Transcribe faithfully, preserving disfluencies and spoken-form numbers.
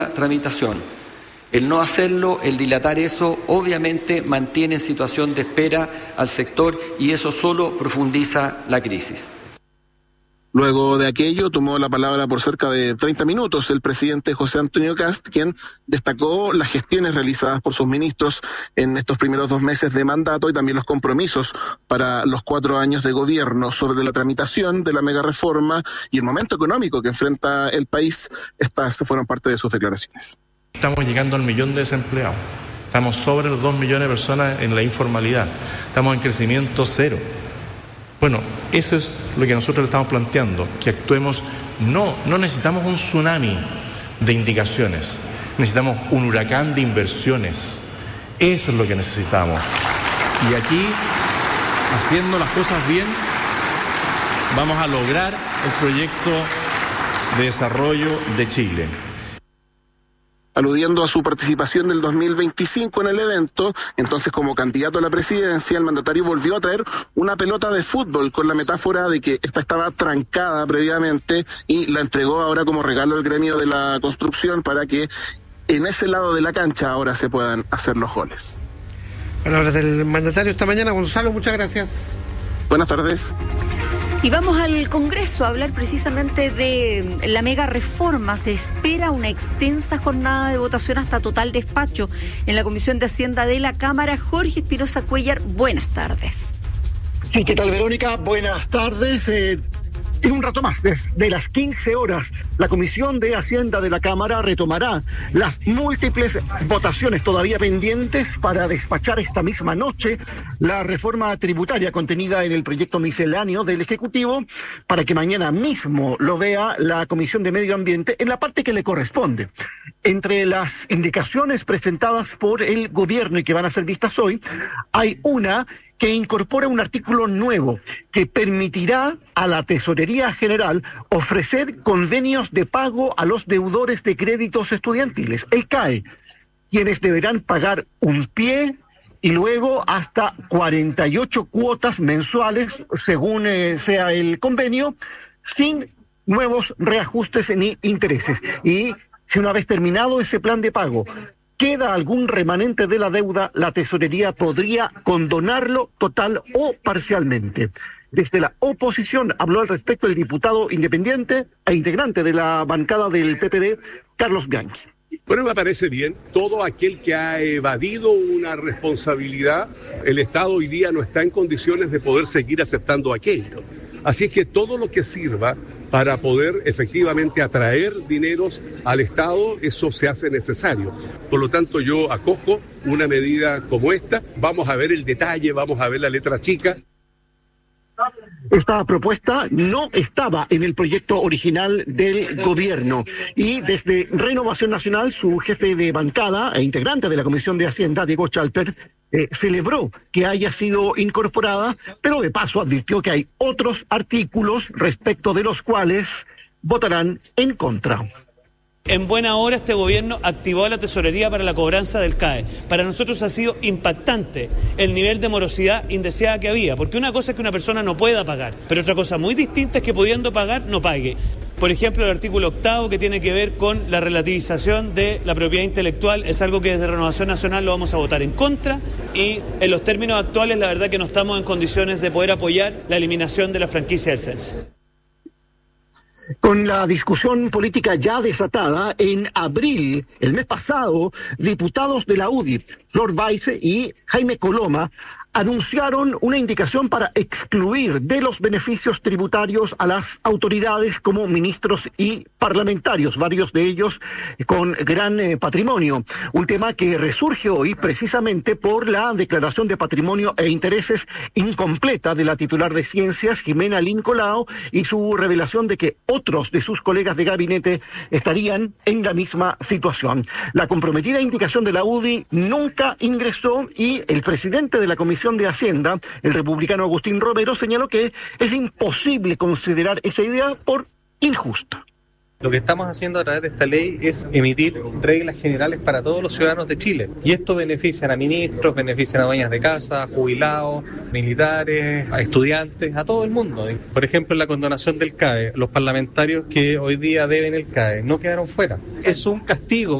tramitación. El no hacerlo, el dilatar eso, obviamente mantiene en situación de espera al sector y eso solo profundiza la crisis. Luego de aquello tomó la palabra por cerca de treinta minutos el presidente José Antonio Kast, quien destacó las gestiones realizadas por sus ministros en estos primeros dos meses de mandato y también los compromisos para los cuatro años de gobierno sobre la tramitación de la megareforma y el momento económico que enfrenta el país. Estas fueron parte de sus declaraciones. Estamos llegando al millón de desempleados, estamos sobre los dos millones de personas en la informalidad, estamos en crecimiento cero. Bueno, eso es lo que nosotros le estamos planteando, que actuemos, no, no necesitamos un tsunami de indicaciones, necesitamos un huracán de inversiones, eso es lo que necesitamos. Y aquí, haciendo las cosas bien, vamos a lograr el proyecto de desarrollo de Chile. Aludiendo a su participación del dos mil veinticinco en el evento, entonces como candidato a la presidencia, el mandatario volvió a traer una pelota de fútbol con la metáfora de que esta estaba trancada previamente y la entregó ahora como regalo al gremio de la construcción para que en ese lado de la cancha ahora se puedan hacer los goles. Palabras del mandatario esta mañana. Gonzalo, muchas gracias. Buenas tardes. Y vamos al Congreso a hablar precisamente de la mega reforma. Se espera una extensa jornada de votación hasta total despacho en la Comisión de Hacienda de la Cámara. Jorge Espinosa Cuellar, buenas tardes. Sí, ¿qué tal, Verónica? Buenas tardes. Eh, en un rato más, desde las quince horas, la Comisión de Hacienda de la Cámara retomará las múltiples votaciones todavía pendientes para despachar esta misma noche la reforma tributaria contenida en el proyecto misceláneo del Ejecutivo, para que mañana mismo lo vea la Comisión de Medio Ambiente en la parte que le corresponde. Entre las indicaciones presentadas por el gobierno y que van a ser vistas hoy, hay una que incorpora un artículo nuevo que permitirá a la Tesorería General ofrecer convenios de pago a los deudores de créditos estudiantiles, el C A E, quienes deberán pagar un pie y luego hasta cuarenta y ocho cuotas mensuales, según eh, sea el convenio, sin nuevos reajustes ni intereses. Y si una vez terminado ese plan de pago queda algún remanente de la deuda, la tesorería podría condonarlo total o parcialmente. Desde la oposición habló al respecto el diputado independiente e integrante de la bancada del P P D, Carlos Bianchi. Bueno, me parece bien. Todo aquel que ha evadido una responsabilidad, el Estado hoy día no está en condiciones de poder seguir aceptando aquello. Así es que todo lo que sirva para poder efectivamente atraer dineros al Estado, eso se hace necesario. Por lo tanto, yo acojo una medida como esta. Vamos a ver el detalle, vamos a ver la letra chica. Esta propuesta no estaba en el proyecto original del gobierno y desde Renovación Nacional, su jefe de bancada e integrante de la Comisión de Hacienda, Diego Chalper, eh, celebró que haya sido incorporada, pero de paso advirtió que hay otros artículos respecto de los cuales votarán en contra. En buena hora este gobierno activó la tesorería para la cobranza del C A E. Para nosotros ha sido impactante el nivel de morosidad indeseada que había, porque una cosa es que una persona no pueda pagar, pero otra cosa muy distinta es que pudiendo pagar no pague. Por ejemplo, el artículo octavo que tiene que ver con la relativización de la propiedad intelectual es algo que desde Renovación Nacional lo vamos a votar en contra y en los términos actuales la verdad que no estamos en condiciones de poder apoyar la eliminación de la franquicia del Cense. Con la discusión política ya desatada, en abril, el mes pasado, diputados de la U D I, Flor Baise y Jaime Coloma, anunciaron una indicación para excluir de los beneficios tributarios a las autoridades como ministros y parlamentarios, varios de ellos con gran eh, patrimonio. Un tema que resurge hoy precisamente por la declaración de patrimonio e intereses incompleta de la titular de Ciencias, Jimena Lincolao, y su revelación de que otros de sus colegas de gabinete estarían en la misma situación. La comprometida indicación de la U D I nunca ingresó y el presidente de la Comisión de Hacienda, el republicano Agustín Romero, señaló que es imposible considerar esa idea por injusta. Lo que estamos haciendo a través de esta ley es emitir reglas generales para todos los ciudadanos de Chile. Y esto beneficia a ministros, beneficia a dueñas de casa, a jubilados, militares, a estudiantes, a todo el mundo. Por ejemplo, en la condonación del C A E, los parlamentarios que hoy día deben el C A E no quedaron fuera. Es un castigo